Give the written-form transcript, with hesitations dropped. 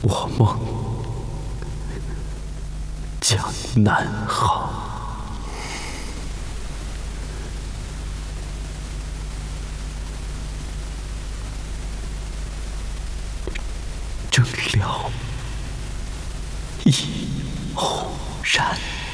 我梦江南好。正了一泓然。